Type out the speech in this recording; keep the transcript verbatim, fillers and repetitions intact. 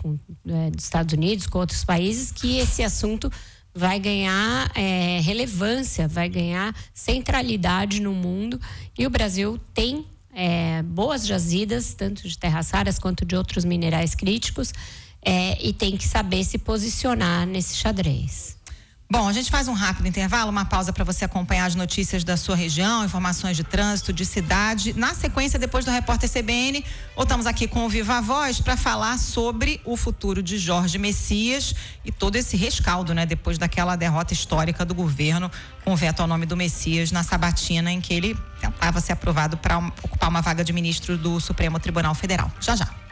com é, dos Estados Unidos, com outros países, que esse assunto vai ganhar é, relevância, vai ganhar centralidade no mundo. E o Brasil tem é, boas jazidas, tanto de terras raras quanto de outros minerais críticos, é, e tem que saber se posicionar nesse xadrez. Bom, a gente faz um rápido intervalo, uma pausa para você acompanhar as notícias da sua região, informações de trânsito, de cidade. Na sequência, depois do Repórter C B N, voltamos aqui com o Viva Voz para falar sobre o futuro de Jorge Messias e todo esse rescaldo, né? Depois daquela derrota histórica do governo com o veto ao nome do Messias na sabatina em que ele tentava ser aprovado para ocupar uma vaga de ministro do Supremo Tribunal Federal. Já, já.